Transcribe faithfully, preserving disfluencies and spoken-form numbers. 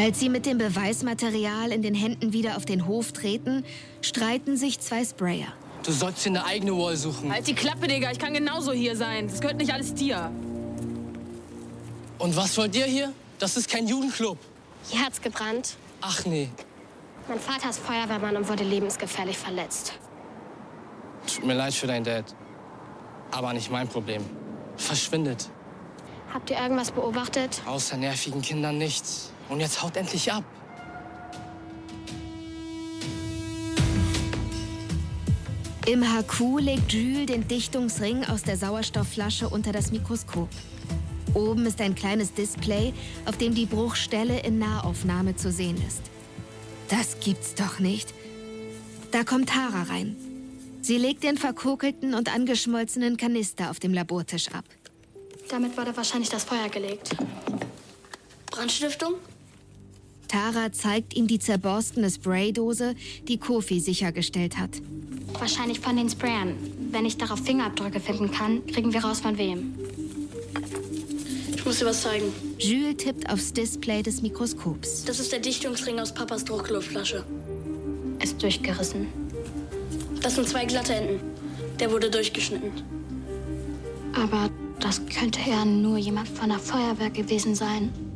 Als sie mit dem Beweismaterial in den Händen wieder auf den Hof treten, streiten sich zwei Sprayer. Du sollst dir eine eigene Wall suchen. Halt die Klappe, Digga. Ich kann genauso hier sein. Das gehört nicht alles dir. Und was wollt ihr hier? Das ist kein Jugendclub. Hier hat's gebrannt. Ach nee. Mein Vater ist Feuerwehrmann und wurde lebensgefährlich verletzt. Tut mir leid für dein Dad. Aber nicht mein Problem. Verschwindet. Habt ihr irgendwas beobachtet? Außer nervigen Kindern nichts. Und jetzt haut endlich ab. Im H Q legt Jules den Dichtungsring aus der Sauerstoffflasche unter das Mikroskop. Oben ist ein kleines Display, auf dem die Bruchstelle in Nahaufnahme zu sehen ist. Das gibt's doch nicht. Da kommt Tara rein. Sie legt den verkokelten und angeschmolzenen Kanister auf dem Labortisch ab. Damit wurde wahrscheinlich das Feuer gelegt. Brandstiftung? Tara zeigt ihm die zerborstene Spraydose, die Kofi sichergestellt hat. Wahrscheinlich von den Sprayern. Wenn ich darauf Fingerabdrücke finden kann, kriegen wir raus von wem. Ich muss dir was zeigen. Jules tippt aufs Display des Mikroskops. Das ist der Dichtungsring aus Papas Druckluftflasche. Ist durchgerissen. Das sind zwei glatte Enden. Der wurde durchgeschnitten. Aber das könnte ja nur jemand von der Feuerwehr gewesen sein.